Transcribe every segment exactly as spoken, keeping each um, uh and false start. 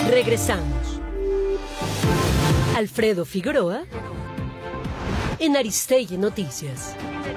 Regresamos. Alfredo Figueroa en Aristegui Noticias.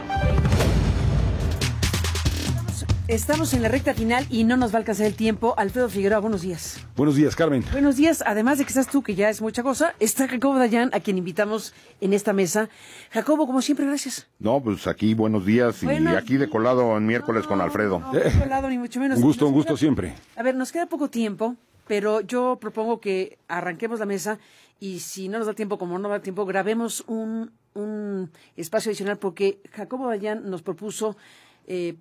Estamos en la recta final y no nos va a alcanzar el tiempo. Alfredo Figueroa, buenos días. Buenos días, Carmen. Buenos días. Además de que estás tú, que ya es mucha cosa, está Jacobo Dayan, a quien invitamos en esta mesa. Jacobo, como siempre, gracias. No, pues aquí buenos días y Buenos aquí de colado en miércoles no, con Alfredo. No, no, de colado, ni mucho menos. Un gusto, Nos un gusto queda, siempre. A ver, nos queda poco tiempo, pero yo propongo que arranquemos la mesa y si no nos da tiempo, como no da tiempo, grabemos un, un espacio adicional porque Jacobo Dayan nos propuso eh,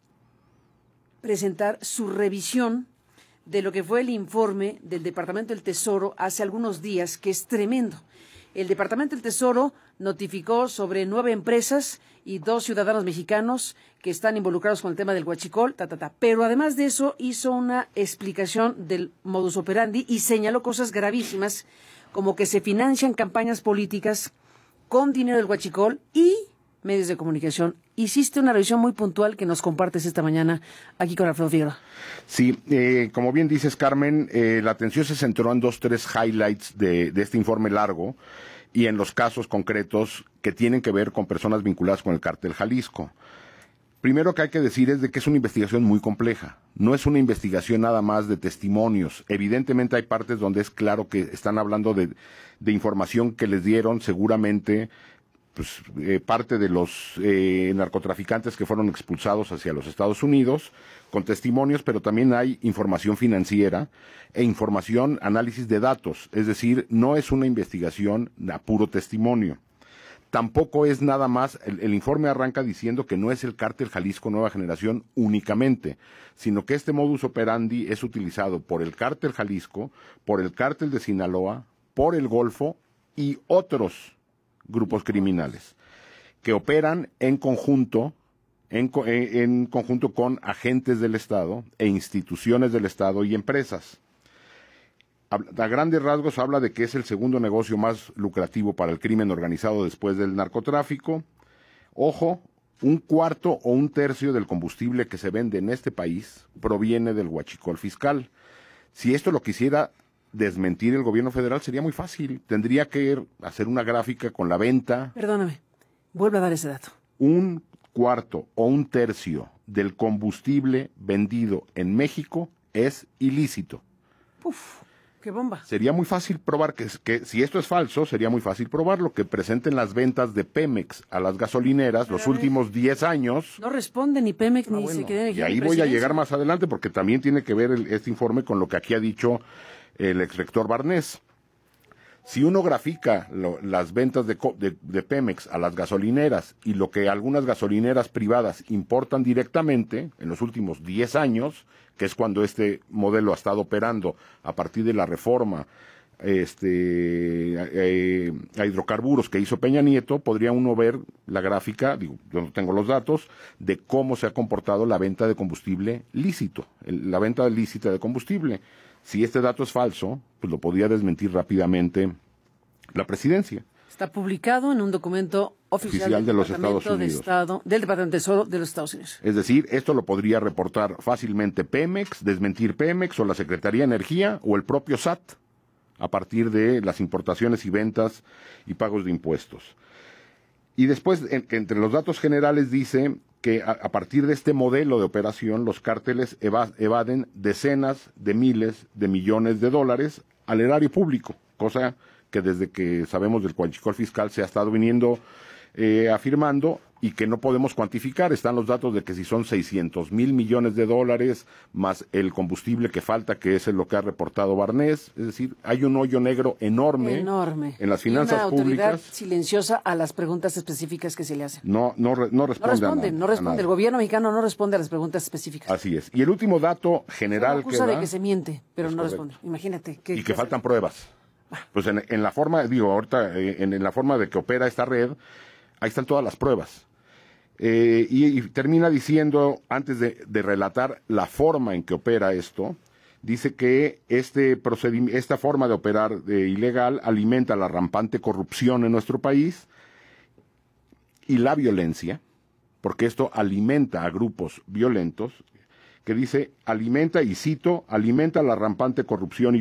presentar su revisión de lo que fue el informe del Departamento del Tesoro hace algunos días, que es tremendo. El Departamento del Tesoro notificó sobre nueve empresas y dos ciudadanos mexicanos que están involucrados con el tema del huachicol, ta, ta, ta. Pero además de eso hizo una explicación del modus operandi y señaló cosas gravísimas, como que se financian campañas políticas con dinero del huachicol y medios de comunicación. Hiciste una revisión muy puntual que nos compartes esta mañana aquí con Alfredo Figueroa. Sí, eh, como bien dices, Carmen, eh, la atención se centró en dos, tres highlights de, de este informe largo y en los casos concretos que tienen que ver con personas vinculadas con el cártel Jalisco. Primero que hay que decir es de que es una investigación muy compleja. No es una investigación nada más de testimonios. Evidentemente hay partes donde es claro que están hablando de, de información que les dieron seguramente pues, eh, parte de los eh, narcotraficantes que fueron expulsados hacia los Estados Unidos, con testimonios, pero también hay información financiera e información, análisis de datos. Es decir, no es una investigación a puro testimonio. Tampoco es nada más, el, el informe arranca diciendo que no es el cártel Jalisco Nueva Generación únicamente, sino que este modus operandi es utilizado por el cártel Jalisco, por el cártel de Sinaloa, por el Golfo y otros grupos criminales que operan en conjunto, en, en conjunto con agentes del Estado e instituciones del Estado y empresas. A grandes rasgos habla de que es el segundo negocio más lucrativo para el crimen organizado después del narcotráfico. Ojo, un cuarto o un tercio del combustible que se vende en este país proviene del huachicol fiscal. Si esto lo quisiera desmentir el gobierno federal sería muy fácil. Tendría que hacer una gráfica con la venta. Perdóname, vuelve a dar ese dato. Un cuarto o un tercio del combustible vendido en México es ilícito. Uf. ¡Qué bomba! Sería muy fácil probar que, que si esto es falso, sería muy fácil probarlo, que presenten las ventas de Pemex a las gasolineras los últimos diez años. No responde ni Pemex Ah, ni bueno, se queda en y ahí voy a llegar más adelante porque también tiene que ver el, este informe con lo que aquí ha dicho el exrector Barnés. Si uno grafica lo, las ventas de, de, de Pemex a las gasolineras y lo que algunas gasolineras privadas importan directamente en los últimos diez años, que es cuando este modelo ha estado operando a partir de la reforma este, eh, a hidrocarburos que hizo Peña Nieto, podría uno ver la gráfica, digo, yo no tengo los datos, de cómo se ha comportado la venta de combustible lícito, el, la venta lícita de combustible. Si este dato es falso, pues lo podría desmentir rápidamente la presidencia. Está publicado en un documento oficial, oficial de los Departamento Estados Unidos. De Estado, del Departamento de Tesoro de los Estados Unidos. Es decir, esto lo podría reportar fácilmente Pemex, desmentir Pemex o la Secretaría de Energía o el propio S A T a partir de las importaciones y ventas y pagos de impuestos. Y después, en, entre los datos generales dice que a, a partir de este modelo de operación, los cárteles eva, evaden decenas de miles de millones de dólares al erario público, cosa que desde que sabemos del huachicol fiscal se ha estado viniendo eh, afirmando y que no podemos cuantificar. Están los datos de que si son seiscientos mil millones de dólares más el combustible que falta, que es lo que ha reportado Barnés. Es decir, hay un hoyo negro enorme, enorme. en las finanzas y una autoridad públicas. Silenciosa a las preguntas específicas que se le hacen. No, no, no responde. No responde, a, no responde. El gobierno mexicano no responde a las preguntas específicas. Así es. Y el último dato general se acusa que da, de que se miente, pero no correcto. responde. Imagínate. ¿qué, y qué que faltan pruebas. Pues en, en la forma, digo, ahorita, en, en la forma de que opera esta red, ahí están todas las pruebas. Eh, y, y termina diciendo, antes de, de relatar la forma en que opera esto, dice que este procedimiento, esta forma de operar de ilegal alimenta la rampante corrupción en nuestro país y la violencia, porque esto alimenta a grupos violentos, que dice, alimenta, y cito, alimenta la rampante corrupción y